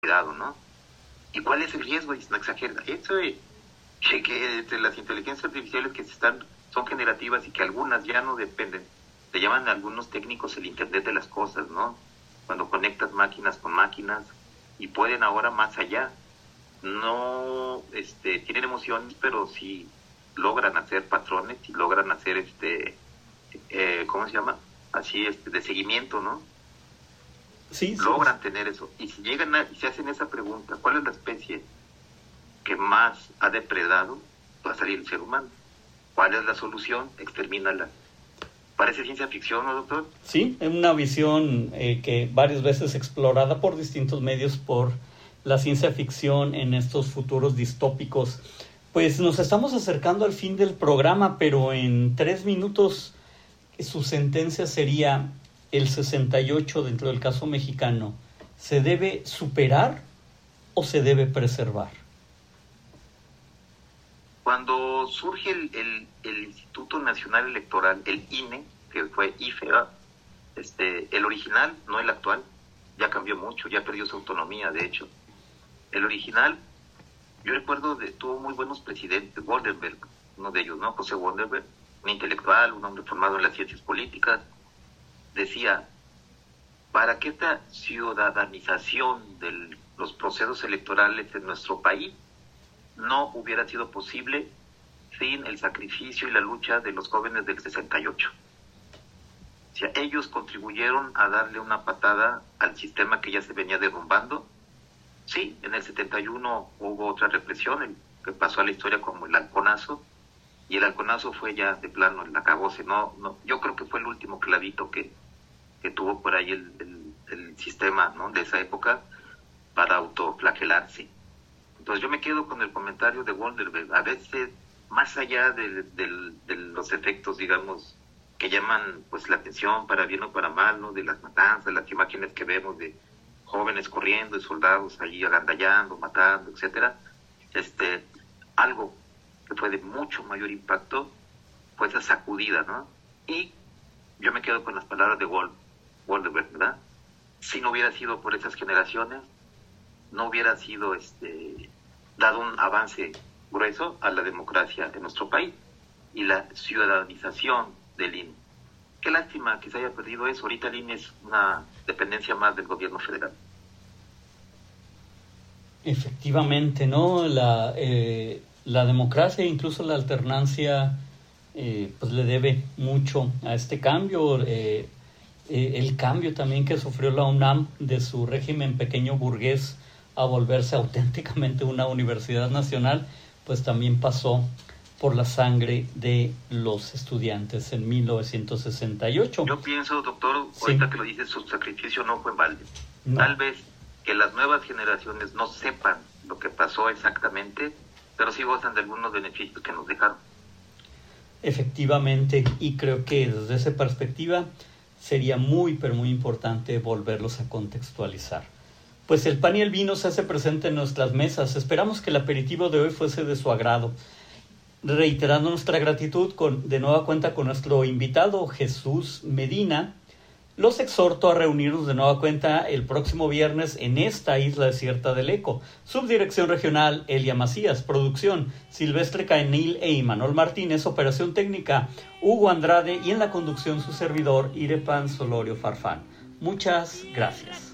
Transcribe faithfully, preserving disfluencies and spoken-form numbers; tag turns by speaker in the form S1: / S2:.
S1: cuidado, ¿no? ¿Y cuál es el riesgo? Y no exagera. Eso de que, que entre las inteligencias artificiales que se están, son generativas y que algunas ya no dependen, le llaman a algunos técnicos el Internet de las cosas, ¿no? Cuando conectas máquinas con máquinas y pueden ahora más allá. No, este, tienen emociones, pero sí logran hacer patrones y logran hacer, este, eh, ¿cómo se llama? Así, este, de seguimiento, ¿no?
S2: Sí, sí.
S1: Logran tener eso. Y si llegan a, y se hacen esa pregunta, ¿cuál es la especie que más ha depredado? Va a salir el ser humano. ¿Cuál es la solución? Extermínala. ¿Parece ciencia ficción, no, doctor?
S2: Sí, es una visión eh, que varias veces explorada por distintos medios por la ciencia ficción en estos futuros distópicos. Pues nos estamos acercando al fin del programa, pero en tres minutos su sentencia sería: el sesenta y ocho dentro del caso mexicano, ¿se debe superar o se debe preservar?
S1: Cuando surge el, el, el Instituto Nacional Electoral, el I N E, que fue I F E, este, el original, no el actual, ya cambió mucho, ya perdió su autonomía, de hecho. El original, yo recuerdo, de, tuvo muy buenos presidentes, Waldenberg, uno de ellos, ¿no? José Waldenberg, un intelectual, un hombre formado en las ciencias políticas, decía, para que esta ciudadanización de los procesos electorales en nuestro país no hubiera sido posible sin el sacrificio y la lucha de los jóvenes del sesenta y ocho. O sea, ellos contribuyeron a darle una patada al sistema que ya se venía derrumbando. Sí, en el setenta y uno hubo otra represión, el que pasó a la historia como el halconazo, y el halconazo fue ya de plano el acabose. No, no, yo creo que fue el último clavito que, que tuvo por ahí el, el, el sistema, ¿no?, de esa época para autoflagelarse. Entonces yo me quedo con el comentario de Waldenberg. A veces, más allá de, de, de los efectos, digamos, que llaman pues la atención para bien o para mal, ¿no?, de las matanzas, las imágenes que vemos de jóvenes corriendo y soldados allí agandallando, matando, etcétera, este, algo que fue de mucho mayor impacto fue esa sacudida, ¿no? Y yo me quedo con las palabras de Wal- Waldenberg, ¿verdad? Si no hubiera sido por esas generaciones, no hubiera sido este dado un avance grueso a la democracia en nuestro país y la ciudadanización del I N E. Qué lástima que se haya perdido eso. Ahorita el I N E es una dependencia más del gobierno federal.
S2: Efectivamente, ¿no? La, eh, la democracia, incluso la alternancia, eh, pues le debe mucho a este cambio. Eh, eh, el cambio también que sufrió la UNAM de su régimen pequeño burgués a volverse auténticamente una universidad nacional, pues también pasó por la sangre de los estudiantes en mil novecientos sesenta y ocho.
S1: Yo pienso, doctor,
S2: Sí.
S1: ahorita que lo dices, su sacrificio no fue en balde.
S2: No.
S1: Tal vez que las nuevas generaciones no sepan lo que pasó exactamente, pero sí gozan de algunos beneficios que nos dejaron.
S2: Efectivamente, y creo que desde esa perspectiva sería muy, pero muy importante volverlos a contextualizar. Pues el pan y el vino se hace presente en nuestras mesas. Esperamos que el aperitivo de hoy fuese de su agrado. Reiterando nuestra gratitud con, de nueva cuenta con nuestro invitado Jesús Medina, los exhorto a reunirnos de nueva cuenta el próximo viernes en esta isla desierta del Eco. Subdirección regional Elia Macías, producción Silvestre Caenil e Imanol Martínez, operación técnica Hugo Andrade y en la conducción su servidor Irepan Solorio Farfán. Muchas gracias.